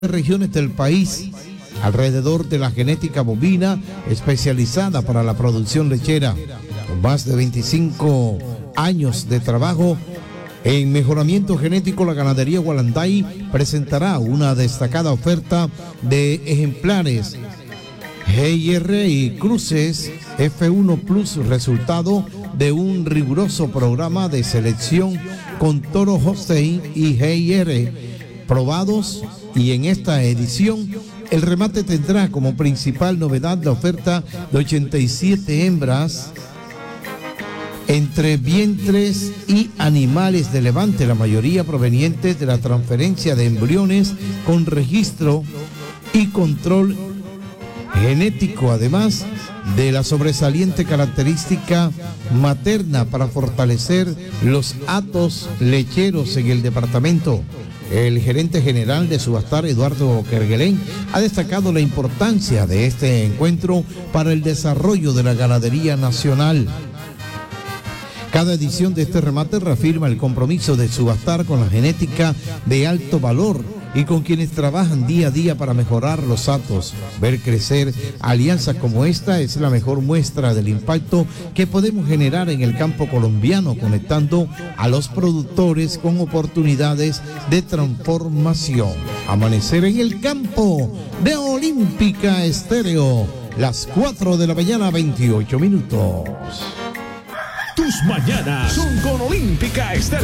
regiones del país alrededor de la genética bovina especializada para la producción lechera, con más de 25 años de trabajo en mejoramiento genético. La ganadería Gualanday presentará una destacada oferta de ejemplares GIR y cruces F1 Plus, resultado de un riguroso programa de selección con toro Holstein y GIR probados, y en esta edición el remate tendrá como principal novedad la oferta de 87 hembras entre vientres y animales de levante, la mayoría provenientes de la transferencia de embriones con registro y control genético, además de la sobresaliente característica materna para fortalecer los hatos lecheros en el departamento. El gerente general de Subastar, Eduardo Kerguelén, ha destacado la importancia de este encuentro para el desarrollo de la ganadería nacional. Cada edición de este remate reafirma el compromiso de Subastar con la genética de alto valor y con quienes trabajan día a día para mejorar los hatos. Ver crecer alianzas como esta es la mejor muestra del impacto que podemos generar en el campo colombiano, conectando a los productores con oportunidades de transformación. Amanecer en el campo de Olímpica Estéreo, las 4 de la mañana, 28 minutos. Tus mañanas son con Olímpica Estéreo.